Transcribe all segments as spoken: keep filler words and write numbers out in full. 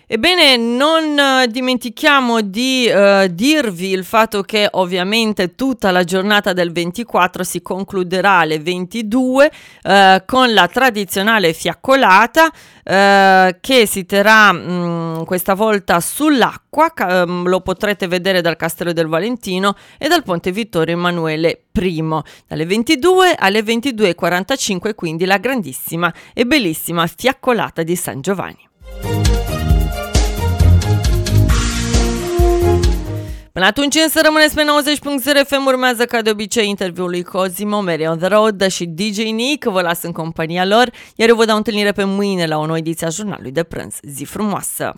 Ebbene, non eh, dimentichiamo di eh, dirvi il fatto che ovviamente tutta la giornata del ventiquattro si concluderà alle ventidue eh, con la tradizionale fiaccolata eh, che si terrà mh, questa volta sull'acqua. Ca- lo potrete vedere dal Castello del Valentino e dal Ponte Vittorio Emanuele I, dalle ventidue alle ventidue e quarantacinque, quindi la grandissima e bellissima fiaccolata di San Giovanni. Până atunci însă rămâneți pe nouăzeci punct zero F M, urmează ca de obicei interviul lui Cosimo, Mary on the Road și D J Nick, vă las în compania lor, iar eu vă dau întâlnire pe mâine la o nouă ediție a Jurnalului de Prânz. Zi frumoasă!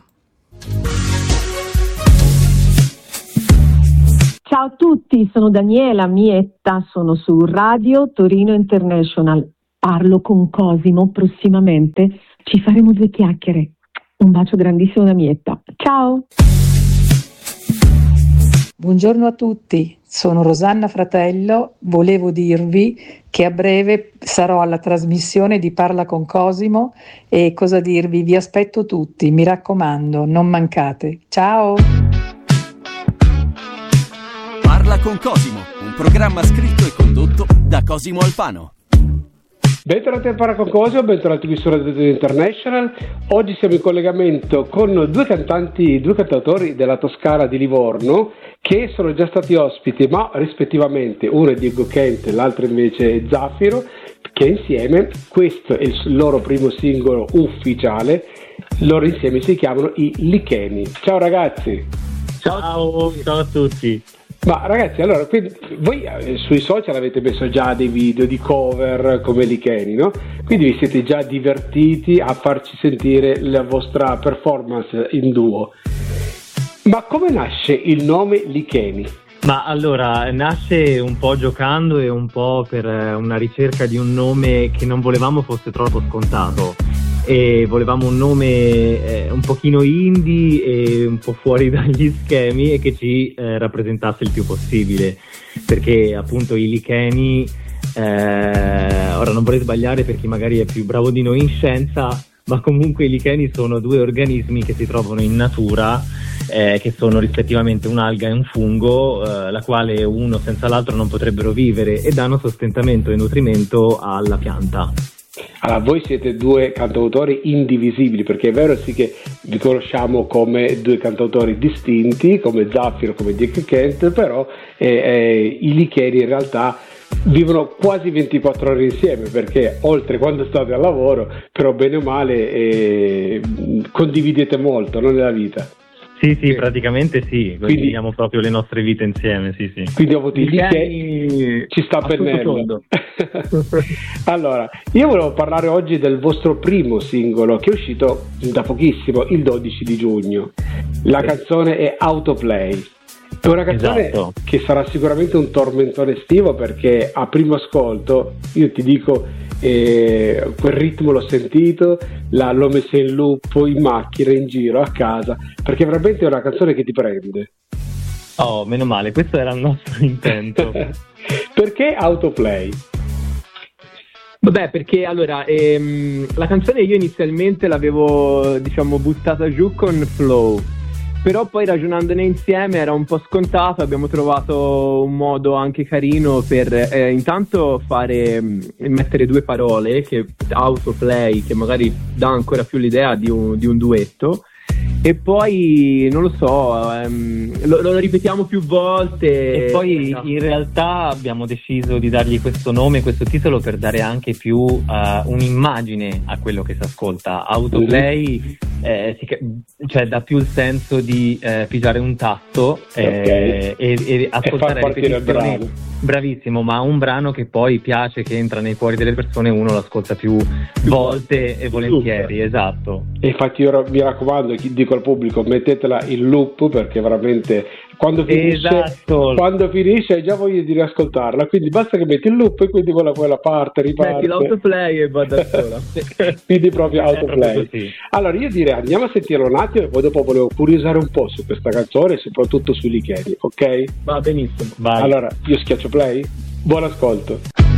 Ciao a tutti, sono Daniela Mietta, sono su Radio Torino International. Parlo con Cosimo prossimamente, ci faremo due chiacchiere. Un bacio grandissimo da Mietta. Ciao! Buongiorno a tutti, sono Rosanna Fratello, volevo dirvi che a breve sarò alla trasmissione di Parla con Cosimo e cosa dirvi, vi aspetto tutti, mi raccomando, non mancate. Ciao! Parla con Cosimo, un programma scritto e condotto da Cosimo Alfano. Bentornati a Parla con Cosimo, bentornati qui su Radio International. Oggi siamo in collegamento con due cantanti, due cantautori della Toscana di Livorno che sono già stati ospiti, ma rispettivamente uno è Diego Kent e l'altro invece è Zaffiro, che insieme, questo è il loro primo singolo ufficiale, loro insieme si chiamano i Licheni. Ciao ragazzi! Ciao, ciao a tutti! Ma ragazzi, allora, quindi, voi eh, sui social avete messo già dei video di cover come Licheni, no? Quindi vi siete già divertiti a farci sentire la vostra performance in duo. Ma come nasce il nome Licheni? Ma allora, nasce un po' giocando e un po' per una ricerca di un nome che non volevamo fosse troppo scontato. E volevamo un nome eh, un pochino indie e un po' fuori dagli schemi e che ci eh, rappresentasse il più possibile, perché appunto i licheni, eh, ora non vorrei sbagliare per chi magari è più bravo di noi in scienza, ma comunque i licheni sono due organismi che si trovano in natura, eh, che sono rispettivamente un'alga e un fungo, eh, la quale uno senza l'altro non potrebbero vivere, e danno sostentamento e nutrimento alla pianta. Allora, voi siete due cantautori indivisibili, perché è vero sì che vi conosciamo come due cantautori distinti, come Zaffiro, come Dick Kent, però eh, eh, i Licheni in realtà vivono quasi ventiquattro ore insieme, perché oltre quando state al lavoro, però bene o male eh, condividete molto, no, nella vita. Sì, sì, praticamente sì, condividiamo proprio le nostre vite insieme, sì, sì. Quindi dopo ti che ci sta pennello. Allora, io volevo parlare oggi del vostro primo singolo che è uscito da pochissimo, il dodici di giugno. La canzone è Autoplay. È una canzone esatto. Che sarà sicuramente un tormentone estivo, perché a primo ascolto io ti dico eh, quel ritmo l'ho sentito, la, l'ho messa in loop in macchina, in giro, a casa, perché veramente è una canzone che ti prende. Oh, meno male, questo era il nostro intento. Perché Autoplay? Vabbè, perché allora ehm, la canzone io inizialmente l'avevo, diciamo, buttata giù con Flow, però poi ragionandone insieme era un po' scontato, abbiamo trovato un modo anche carino per eh, intanto fare mettere due parole, che Autoplay, che magari dà ancora più l'idea di un, di un duetto, e poi non lo so, ehm, lo, lo ripetiamo più volte. E poi in realtà abbiamo deciso di dargli questo nome, questo titolo, per dare anche più uh, un'immagine a quello che si ascolta. Autoplay eh, si, cioè dà più il senso di eh, pigiare un tasto eh, okay. e, e ascoltare e ripetizioni. Bravissimo, ma un brano che poi piace, che entra nei cuori delle persone, uno lo ascolta più, più volte e volentieri. Super. Esatto. E infatti io mi raccomando, dico al pubblico, mettetela in loop, perché veramente quando finisce, esatto. quando finisce hai già voglia di riascoltarla, quindi basta che metti il loop e quindi quella, quella parte riparte. Metti l'autoplay e va da sola. Quindi proprio autoplay. Proprio allora io direi andiamo a sentirlo un attimo e poi dopo volevo curiosare un po' su questa canzone e soprattutto sui Licheni, ok? Va benissimo. Vai. Allora io schiaccio play, buon ascolto.